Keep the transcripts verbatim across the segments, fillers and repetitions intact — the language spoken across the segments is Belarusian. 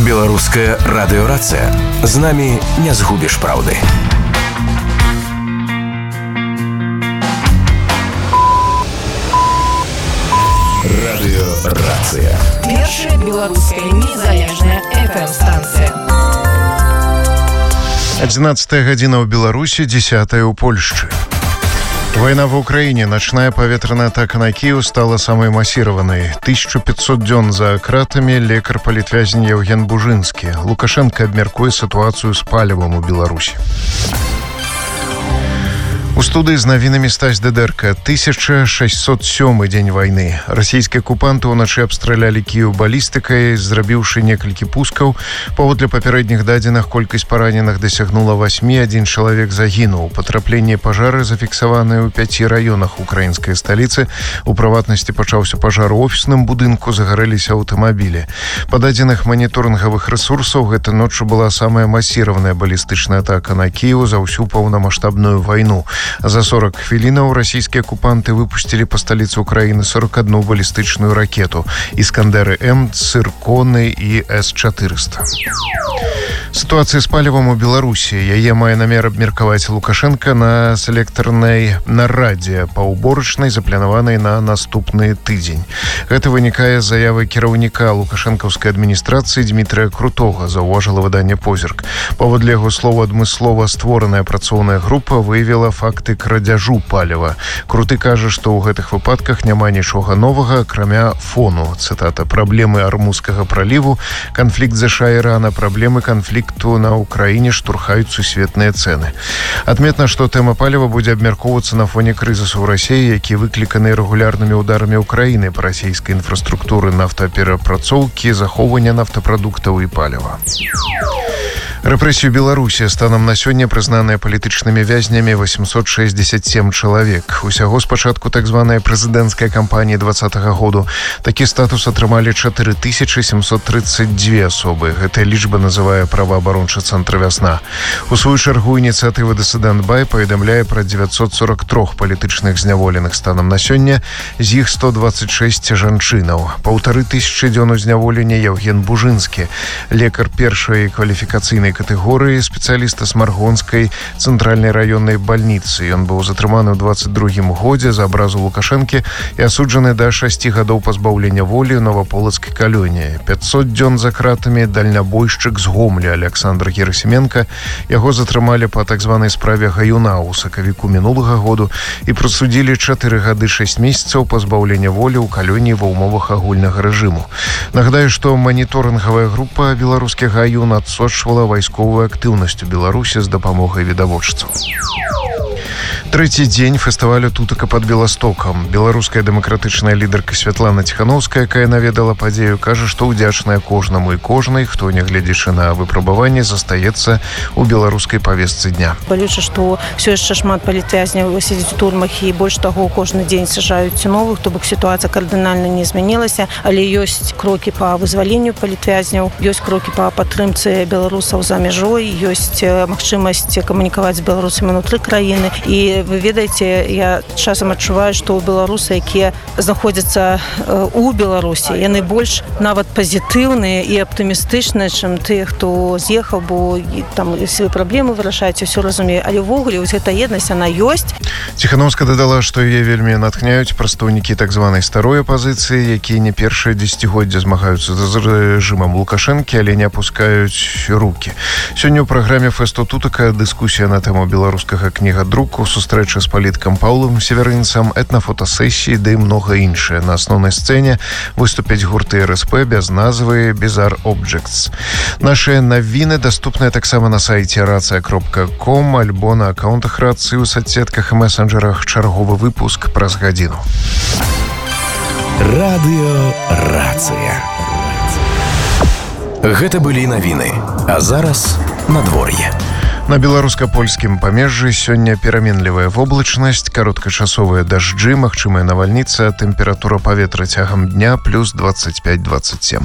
Беларуская радыёрацыя. З намі не згубіш праўды. Радыёрацыя. Першая беларуская незалежная эф эм-станцыя. одиннадцатая гадзіна ў Беларусі, десятая ў Польшчы. Война в Украине. Ночная поветренная атака на Киев стала самой массированной. тысяча пятьсот дзён за кратами лекар палітвязень Евген Бужинский. Лукашенко абмяркуе ситуацию с палівам у Беларуси. У студыі з навінамі Стась Дедерка. тысяча шэсцьсот сёмы дзень вайны. Расійскія акупанты ўначы абстралялі Кіеў балістыкай, зрабіўшы некалькі пускаў. Паводле папярэдніх дадзеных колькасць параненых дасягнула васьмі, адзін чалавек загінуў. Патрапленне пажары зафіксаваныя ў пяці раёнах украінскай сталіцы. У прыватнасці пачаўся пажар у офісным будынку, загарэліся аўтамабілі. Па дадзеных маніторынгавых рэсурсаў, гэта ноччу была самая масіраваная балістычная атака на Кіеў за ўсю паўнамаштабную вайну. За сорок хвілінаў расійскія акупанты выпусцілі па сталіцы Украіны сорок одну балістычную ракету «Іскандеры-М», «Цырконы» і эс чатырыста. Сітуацыя з палівам у Беларусі. Яе мае намер абмеркаваць Лукашенко на селектарнай нарадзе паўборачнай, запланаванай на наступны тыдзень. Гэта вынікае з заявы кіраўніка лукашэнкаўскай адміністрацыі Дмітрыя Крутога, заўважыла выданне «Позірк». Паводле яго слова, адмыслова створаная працоўная група выявіла факты крадзяжу паліва. Круты кажа, што ў гэтых выпадках няма нічога новага, акрамя фону. Цытата: «Праблемы Армузскага праліву, канфлікт ЗША і Ірана, праблемы канфлікту на Украіне штурхаюць сусветныя цэны». Адметна, што тэма паліва будзе абмяркоўвацца на фоне крызісу ў Расіі, які выкліканы рэгулярнымі ўдарамі Украіны па расійскай інфраструктуры нафтаперапрацоўкі, захоўвання нафтапрадуктаў і паліва. Рэпрэсію Беларусі станам на сёння прызнаныя палітычнымі вязнямі восемьсот шестьдесят семь чалавек. Усяго з пачатку так званая прэзідэнцкая кампанія двадцатага году такі статус атрымалі чатыры тысячы семьсот тридцать две асобы. Гэтая лічба называе праваабарончы цэнтр «Вясна». У сваю чаргу ініцыятыва «Дысідэнт Бай» паведамляе пра девятьсот сорок три палітычных зняволеных станам на сёння, з іх сто двадцать шесть жанчынаў. Паўтары тысячы дзён у зняволення Евген Бужинский, лекар першай кваліфікацыйнай катэгорыі, спецыяліста Смаргонскай цэнтральнай раённай бальніцы. Ён быў затрыманы ў двадцать другім годзе за абразу Лукашэнкі і асуджаны да шасці гадоў пазбаўлення волі ў Новаполацкай калоніі. пятьсот дзён за кратамі дальнабойшчык з Гомля Александр Герасименко. Яго затрымалі па так званай справе Гаюна ў сакавіку мінулага году і прысудзілі чатыры гады шэсць месяцаў пазбаўлення волі ў калоніі ва ўмовах агульнага рэжыму. Нагадаю, што маніторынгавая група беларускі Гаюн адсочвала вайсковую актыўнасць у Беларусі з дапамогай відавочцаў. Трэці дзень фестывалю «Тутака пад Беластокам». Беларуская дэмакратычная лідарка Святлана Ціханаўская, якая наведала падзею, кажа, што ўдзячная кожнаму і кожнай, хто, нягледзячы на выпрабаванне, застаецца ў беларускай павестцы дня. Балюча, што ўсё яшчэ шмат палітвязняў сядзіць у турмах, і больш таго, кожны дзень сажаюць новых, то бок сітуацыя кардынальна не змянілася, але ёсць крокі па вызваленню палітвязняў, ёсць крокі па падтрымцы беларусаў за мяжой, ёсць магчымасць камунікаваць з беларусамі ўнутры краіны. І вы ведаеце, я часам адчуваю, што ў беларусы, якія знаходзяцца у Беларусі, яны больш нават пазітыўныя і аптымістычныя, чым тыя, хто з'ехаў, бо там свае праблемы вырашаюць, усё разумею. Але ўвогуле вось гэта еднасць, яна ёсць. Ціханаўская дадала, што яе вельмі натхняюць прадстаўнікі так званай старой апазіцыі, якія не першае дзесяцігоддзе змагаюцца з рэжымам Лукашэнкі, але не апускаюць рукі. Сёння ў праграме фэсту «Тутака» дыскусія на тэму беларускага кнігадруку, сустрэча з палітыкам Паўлам Северынцам, этнафотасесіі, ды многа іншае. На асноўнай сцэне выступяць гурты эр эс пэ без назвы Bizarre Objects. Нашыя навіны даступныя таксама на сайце рацыя кропка ком, альбо на аккаунтах рацыі ў соцсетках і месенджерах. Чарговы выпуск праз гадзіну. Радыёрацыя. Гэта былі навіны. А зараз надвор'е. На беларуска-польскім памежжы сёння пераменлівая воблачнасць, кароткачасовыя дажджы, магчымая навальніца, тэмпература паветра цягам дня плюс двадцать пять двадцать семь.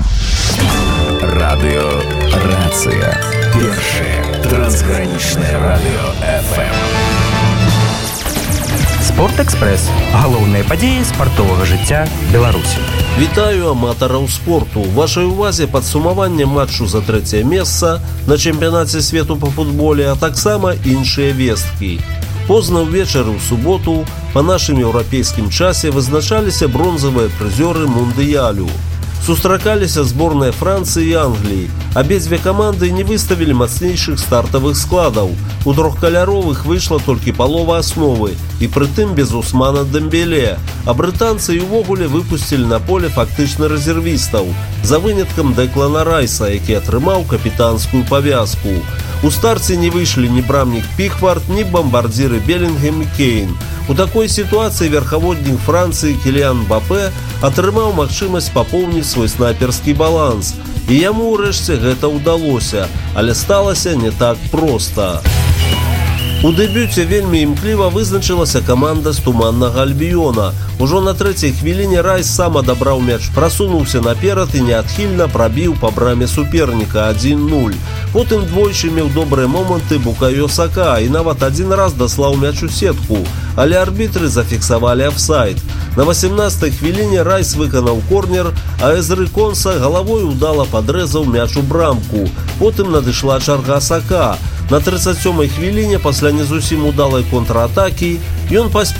Радыёрацыя. Першае трансгранічнае радыё эф эм. Спортэкспрэс. Галоўныя падзеі спартовага жыцця Беларусі. Вітаю аматараў спорту. У вашай увазе падсумаванне матчу за трэцяе месца на чэмпіянаце свету па футболе, а таксама іншыя весткі. Позна ўвечары ў суботу па нашым еўрапейскім часе вызначаліся бронзавыя прызёры мундыялю. Сустракаліся зборныя Францыі і Англіі. Абедзве каманды не выставілі мацнейшых стартавых складаў. У трохкаляровых выйшла толькі палова асновы, і прытым без Усмана Дэмбеле. А брытанцы і ўвогуле выпусцілі на поле фактычна рэзервістаў, за выняткам Дэклана Райса, які атрымаў капітанскую павязку. У старце не выйшлі ні брамнік Пікфард, ні бамбардзіры Белінгем і Кейн. У такой сітуацыі верхаводнік Францыі Кіліян Мбапэ атрымаў магчымасць папоўніць свой снайперскі баланс. І яму ўрэшце гэта ўдалося, але сталася не так проста. У дэбюце вельмі імкліва вызначылася каманда з Туманнага Альбіёна. Ужо на трэцяй хвіліне Райс сам адабраў мяч, прасунуўся наперад і неадхільна прабіў па браме суперніка адзін нуль. Потым двойчы меў добрыя моманты Букайо Сака і нават адзін раз даслаў мяч у сетку, але арбітры зафіксавалі афсайд. На васемнаццатай хвіліне Райс выканаў корнер, а Эзры Конса галавой удала падрэзаў мяч у брамку. Потым надышла чарга Сака. На трыццаць сёмай хвіліне пасля не зусім удалай контратакі ён паспеў